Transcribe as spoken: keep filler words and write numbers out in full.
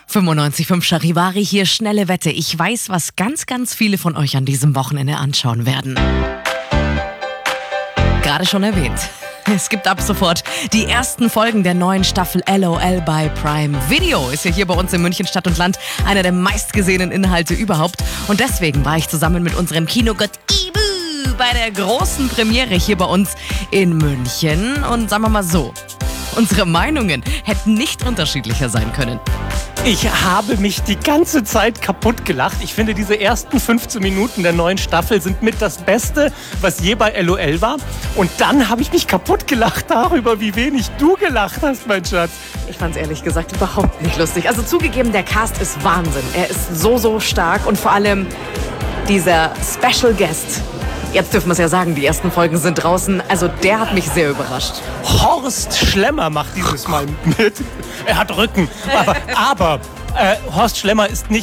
fünfundneunzig Komma fünf Charivari hier, schnelle Wette. Ich weiß, was ganz, ganz viele von euch an diesem Wochenende anschauen werden. Gerade schon erwähnt. Es gibt ab sofort die ersten Folgen der neuen Staffel LOL bei Prime Video. Ist ja hier bei uns in München Stadt und Land einer der meistgesehenen Inhalte überhaupt. Und deswegen war ich zusammen mit unserem Kinogott Ibu bei der großen Premiere hier bei uns in München. Und sagen wir mal so, unsere Meinungen hätten nicht unterschiedlicher sein können. Ich habe mich die ganze Zeit kaputt gelacht. Ich finde, diese ersten fünfzehn Minuten der neuen Staffel sind mit das Beste, was je bei LOL war. Und dann habe ich mich kaputt gelacht darüber, wie wenig du gelacht hast, mein Schatz. Ich fand es ehrlich gesagt überhaupt nicht lustig. Also zugegeben, der Cast ist Wahnsinn. Er ist so, so stark und vor allem dieser Special Guest. Jetzt dürfen wir es ja sagen, die ersten Folgen sind draußen. Also der hat mich sehr überrascht. Horst Schlemmer macht dieses Mal mit. Er hat Rücken. Aber, aber äh, Horst Schlemmer ist nicht